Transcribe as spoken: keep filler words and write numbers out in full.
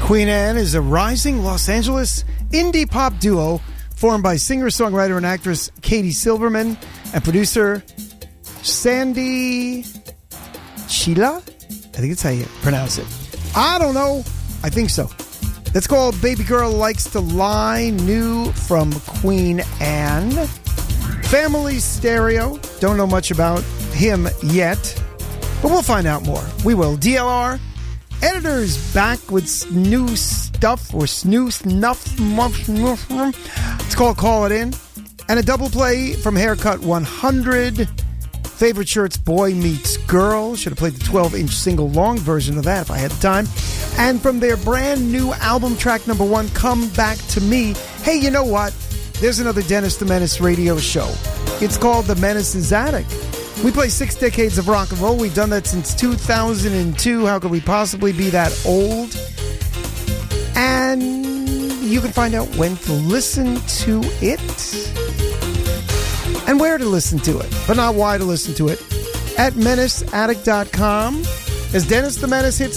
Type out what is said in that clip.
Queen Anne is a rising Los Angeles indie pop duo formed by singer-songwriter and actress Katie Silverman and producer Sandy Sheila? I think it's how you pronounce it. I don't know. I think so. It's called Baby Girl Likes to Lie, new from Queen Anne. Family Stereo. Don't know much about him yet, but we'll find out more. We will. D L R. Editor's back with new stuff or new snuff. It's called Call It In. And a double play from Haircut one hundred. Favorite Shirts, Boy Meets Girl. Should have played the twelve-inch single long version of that if I had the time. And from their brand new album, track number one, Come Back to Me. Hey, you know what? There's another Dennis the Menace radio show. It's called The Menace's Attic. We play six decades of rock and roll. We've done that since two thousand two. How could we possibly be that old? And you can find out when to listen to it and where to listen to it, but not why to listen to it, at menace attic dot com. As Dennis the Menace hits